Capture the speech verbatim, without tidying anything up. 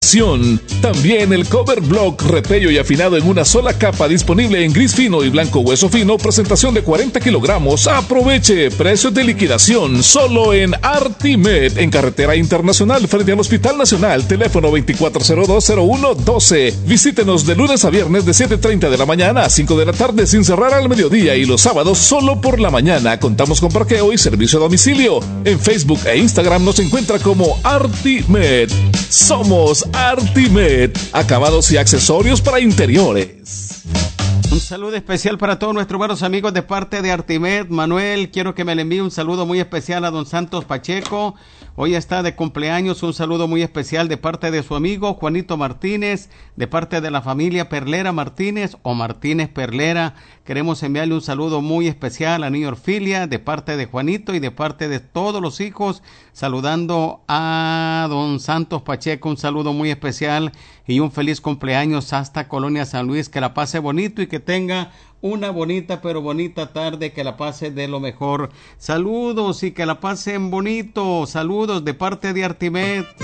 También el cover block repello y afinado en una sola capa, disponible en gris fino y blanco hueso fino, presentación de cuarenta kilogramos. Aproveche precios de liquidación solo en Artimed, en Carretera Internacional frente al Hospital Nacional, teléfono veinticuatro cero dos cero uno doce. Visítenos de lunes a viernes de siete treinta de la mañana a cinco de la tarde sin cerrar al mediodía, y los sábados solo por la mañana. Contamos con parqueo y servicio a domicilio. En Facebook e Instagram nos encuentra como Artimed. Somos Artimed, acabados y accesorios para interiores. Un saludo especial para todos nuestros buenos amigos de parte de Artimed. Manuel, quiero que me le envíe un saludo muy especial a don Santos Pacheco. Hoy está de cumpleaños. Un saludo muy especial de parte de su amigo Juanito Martínez, de parte de la familia Perlera Martínez o Martínez Perlera. Queremos enviarle un saludo muy especial a Niño Orfilia, de parte de Juanito y de parte de todos los hijos, saludando a don Santos Pacheco. Un saludo muy especial y un feliz cumpleaños hasta Colonia San Luis. Que la pase bonito y que tenga una bonita pero bonita tarde, que la pase de lo mejor. Saludos y que la pasen bonito. Saludos de parte de Artimed.